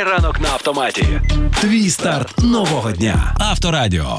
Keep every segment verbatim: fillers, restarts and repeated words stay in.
Починай ранок на автоматі. Твій старт нового дня. Авторадіо.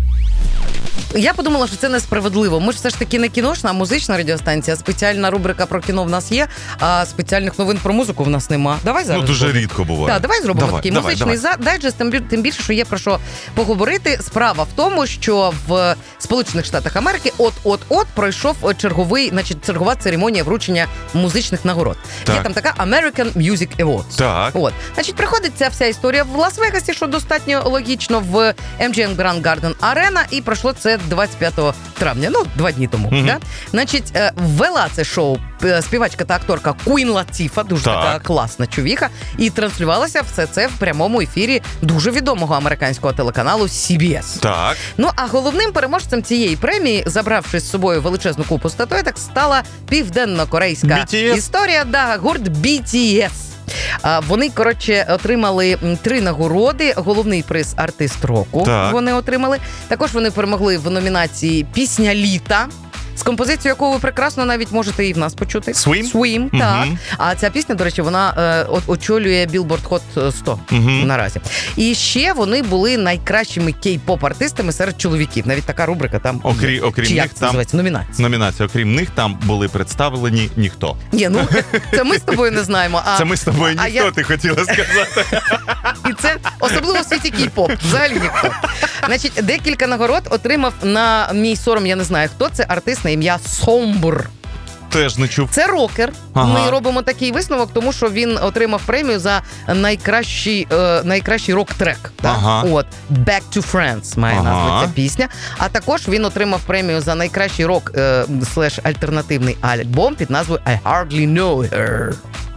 Я подумала, що це несправедливо. Ми ж все ж таки не кіношна, а музична радіостанція. Спеціальна рубрика про кіно в нас є, а спеціальних новин про музику в нас нема. Давай зараз. Ну, дуже зробимо. Рідко буває. Так, давай зробимо давай, такий давай, музичний давай. дайджест, тим більше, що є про що поговорити. Справа в тому, що в Сполучених Штатах Америки от-от-от пройшов черговий, значить, чергова церемонія вручення музичних нагород. Так. Є там така American Music Awards. Так. От. Значить, приходить ця вся історія в Лас-Вегасі, що достатньо логічно, в ем джі ем Grand Garden Arena, і пройшло це двадцять п'ятого травня, ну, два дні тому. Mm-hmm. Да? Значить, вела це шоу співачка та акторка Куін Латіфа, дуже так. така класна чувіха, і транслювалося все це в прямому ефірі дуже відомого американського телеканалу Сі Бі Ес. Так. Ну, а головним переможцем цієї премії, забравши з собою величезну купу статуеток, стала південно-корейська бі ті ес? історія, да, гурт бі ті ес. Вони, коротше, отримали три нагороди. Головний приз «Артист року» так. вони отримали. Також вони перемогли в номінації «Пісня літа», з композицією, яку ви прекрасно навіть можете і в нас почути. Swim? Swim, uh-huh. так. А ця пісня, до речі, вона е, очолює Billboard Hot сто uh-huh. наразі. І ще вони були найкращими кей-поп-артистами серед чоловіків. Навіть така рубрика там. Окрі, окрім Чи них як це там називається? Номінація. Номінація. Окрім них там були представлені ніхто. Ні, ну це ми з тобою не знаємо. А, це ми з тобою а, ніхто, а я... ти хотіла сказати. І це особливо в світі кей-поп. Взагалі ніхто. Значить, декілька нагород отримав, на мій сором, я не знаю хто, це артист на ім'я Сомбр. Теж не чув. Це рокер. Ага. Ми робимо такий висновок, тому що він отримав премію за найкращий, е, найкращий рок-трек. Ага. От «Back to France» має ага. назву ця пісня. А також він отримав премію за найкращий рок е, слеш альтернативний альбом під назвою «I Hardly Know Her».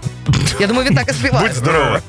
Я думаю, він так і співає. Будь здорова.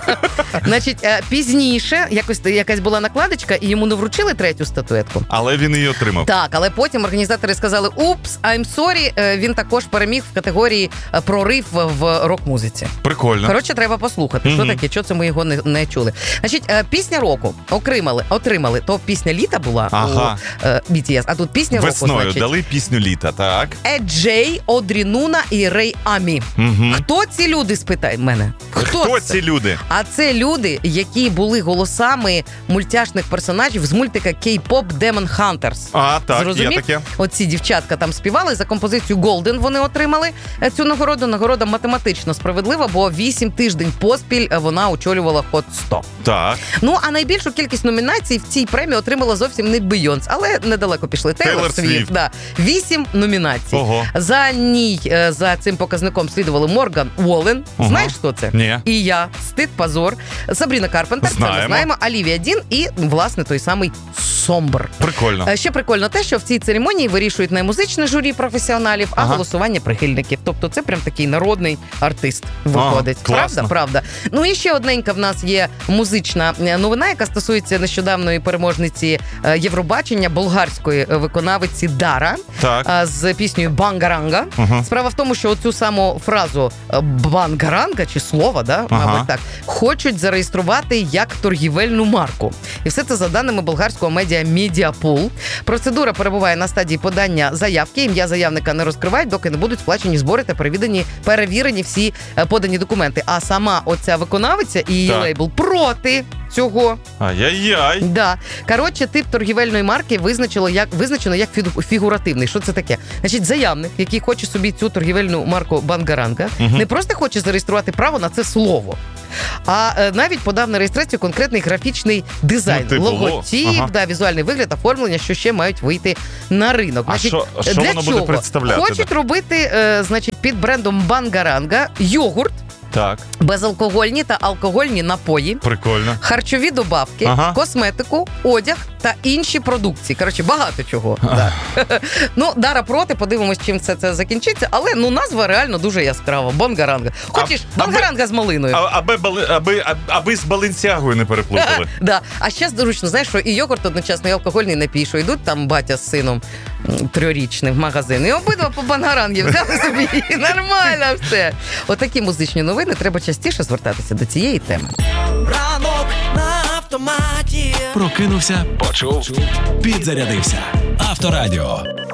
Значить, пізніше якось якась була накладочка, і йому не вручили третю статуетку. Але він її отримав. Так, але потім організатори сказали «Упс, I'm sorry», він також переміг в категорії «Прорив в рок-музиці». Прикольно. Коротше, треба послухати, що mm-hmm. таке, що це ми його не, не чули. Значить, пісня року отримали, отримали, то пісня літа була ага. у бі ті ес, а тут пісня Весною року, значить. дали пісню літа, так. Еджей, Одрі Нуна і Рей Амі. Mm-hmm. Хто ці люди, спитай мене? Хто, Хто це? ці люди? А це люди, які були голосами мультяшних персонажів з мультика K-pop Demon Hunters. А, так, Зрозумів? є таке. Оці дівчатка там співали, за композицію Golden вони отримали цю нагороду. Нагорода математично справедлива, бо вісім тиждень поспіль вона очолювала Hot сто. Так. Ну, а найбільшу кількість номінацій в цій премії отримала зовсім не Бейонс, але недалеко пішли. Тейлор Свіфт. Да. Вісім номінацій. Ого. За ній, за цим показником слідували Морган Уоллен. Ага. Знаєш, хто це? Ні. І я, Стид, Позор, Сабріна Карпентер, знаємо. це ми знаємо, Олівія Дін і, власне, той самий Сомбр. Прикольно. Ще прикольно те, що в цій церемонії вирішують не музичне журі професіоналів, а ага. голосування прихильників. Тобто це прям такий народний артист виходить. Ага, правда? Правда. Ну і ще одненька в нас є музична новина, яка стосується нещодавної переможниці Євробачення, болгарської виконавиці Дара. Так. З піснею «Бангаранга». Ага. Справа в тому, що оцю саму фразу «бангаранга» чи слово, да, ага. мабуть так, хочуть зареєструвати як торгівельну марку. І все це за даними болгарського медіа «Медіапул». Процедура перебуває на стадії подання заявки. Ім'я заявника не розкривають, доки не будуть сплачені збори та перевірені, перевірені всі подані документи. А сама оця виконавиця і її так. лейбл проти цього. Ай-яй-яй. Да. Коротше, тип торгівельної марки визначено як, визначено як фігуративний. Що це таке? Значить, заявник, який хоче собі цю торгівельну марку «Бангаранга», угу. не просто хоче зареєструвати право на це слово, а е, навіть подав на реєстрацію конкретний графічний дизайн, ну, типу, логотип, ага. да, візуальний вигляд, оформлення, що ще мають вийти на ринок. А значить, що, що для воно чого? буде представляти? Хочуть да? робити, е, значить, під брендом «Бангаранга» йогурт, так. безалкогольні та алкогольні напої, прикольно, харчові добавки, ага. косметику, одяг та інші продукції. Коротше, багато чого. Да. Ну, Дара проти, подивимось, чим все це закінчиться, але ну назва реально дуже яскрава. «Бангаранга». Хочеш, а, «Бангаранга» аби, з малиною. А, аби, аби, аби, аби з Баленсіагою не переплутали. Да. А ще зручно, знаєш, що і йогурт одночасно, і алкогольний напій, що йдуть там батя з сином трьорічним в магазин, і обидва по «Бангарангі» взяли собі, і нормально все. Отакі музичні новини, треба частіше звертатися до цієї теми. Ранок на автоматі. Прокинувся, Почув. підзарядився. Авторадіо.